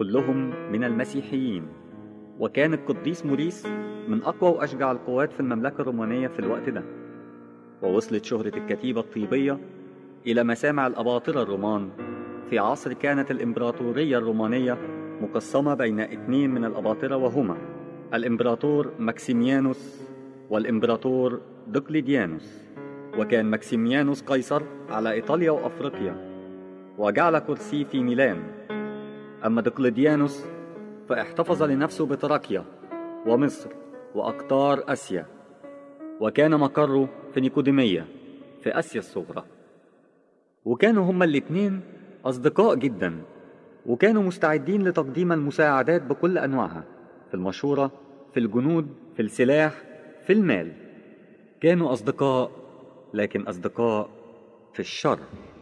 كلهم من المسيحيين. وكان القديس موريس من أقوى وأشجع القوات في المملكة الرومانية في الوقت ده. ووصلت شهرة الكتيبة الطيبية إلى مسامع الأباطرة الرومان في عصر كانت الإمبراطورية الرومانية مقسمة بين 2 من الأباطرة، وهما الإمبراطور ماكسيميانوس والإمبراطور دقلديانوس. وكان ماكسيميانوس قيصر على إيطاليا وأفريقيا وجعل كرسيه في ميلان، أما دقلديانوس فاحتفظ لنفسه بتراكيا ومصر وأقطار آسيا، وكان مقره في نيقوديمية في آسيا الصغرى. وكانوا هما الاتنين أصدقاء جدا، وكانوا مستعدين لتقديم المساعدات بكل أنواعها، في المشورة، في الجنود، في السلاح، في المال. كانوا أصدقاء، لكن أصدقاء في الشر.